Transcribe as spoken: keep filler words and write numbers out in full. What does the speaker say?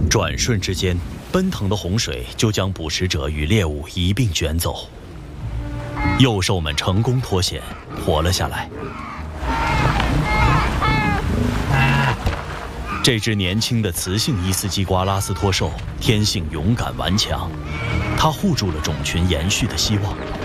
转瞬之间，奔腾的洪水就将捕食者与猎物一并卷走。幼兽们成功脱险，活了下来。这只年轻的雌性伊斯基瓜拉斯托兽天性勇敢顽强，它护住了种群延续的希望。